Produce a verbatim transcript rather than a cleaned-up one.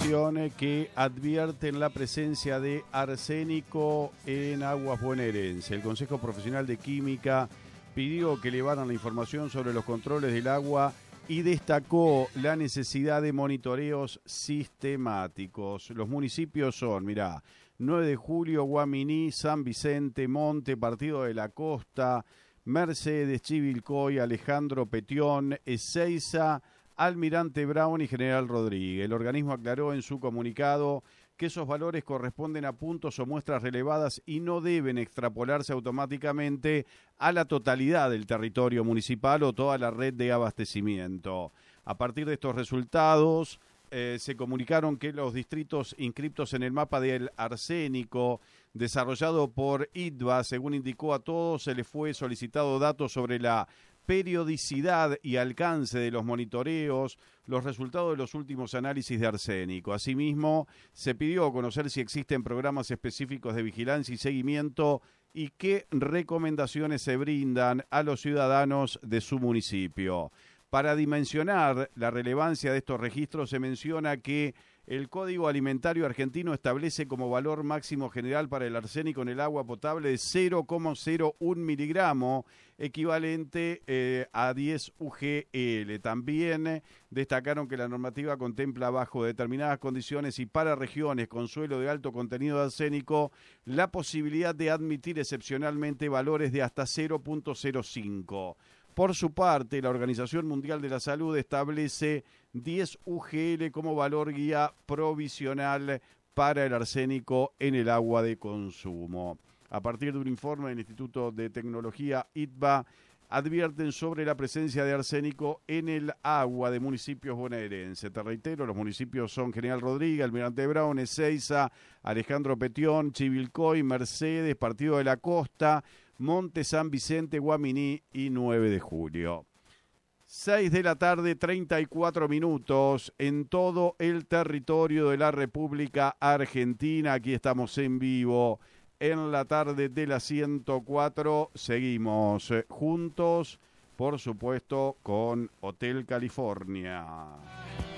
información que advierten la presencia de arsénico en aguas bonaerenses. El Consejo Profesional de Química pidió que elevaran la información sobre los controles del agua y destacó la necesidad de monitoreos sistemáticos. Los municipios son, mirá, nueve de julio, Guaminí, San Vicente, Monte, Partido de la Costa, Mercedes, Chivilcoy, Alejandro Petión, Ezeiza, Almirante Brown y General Rodríguez. El organismo aclaró en su comunicado que esos valores corresponden a puntos o muestras relevadas y no deben extrapolarse automáticamente a la totalidad del territorio municipal o toda la red de abastecimiento. A partir de estos resultados, eh, se comunicaron que los distritos inscriptos en el mapa del arsénico desarrollado por I T B A, según indicó a todos, se les fue solicitado datos sobre la periodicidad y alcance de los monitoreos, los resultados de los últimos análisis de arsénico. Asimismo, se pidió conocer si existen programas específicos de vigilancia y seguimiento y qué recomendaciones se brindan a los ciudadanos de su municipio. Para dimensionar la relevancia de estos registros, se menciona que el Código Alimentario Argentino establece como valor máximo general para el arsénico en el agua potable de cero coma cero uno miligramo, equivalente eh, a diez U G L. También eh, destacaron que la normativa contempla bajo determinadas condiciones y para regiones con suelo de alto contenido de arsénico la posibilidad de admitir excepcionalmente valores de hasta cero coma cero cinco. Por su parte, la Organización Mundial de la Salud establece diez U G L como valor guía provisional para el arsénico en el agua de consumo. A partir de un informe del Instituto de Tecnología I T B A, advierten sobre la presencia de arsénico en el agua de municipios bonaerenses. Te reitero, los municipios son General Rodríguez, Almirante Brown, Ezeiza, Alejandro Petión, Chivilcoy, Mercedes, Partido de la Costa, Monte, San Vicente, Guaminí y nueve de julio. seis de la tarde, treinta y cuatro minutos en todo el territorio de la República Argentina. Aquí estamos en vivo en la tarde de la ciento cuatro. Seguimos eh, juntos, por supuesto, con Hotel California.